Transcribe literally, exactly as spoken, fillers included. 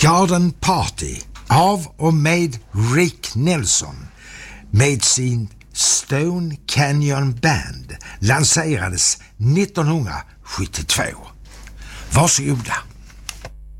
Garden Party av och med Rick Nelson med sin Stone Canyon Band lanserades nittonhundrasjuttiotvå. Varsågoda.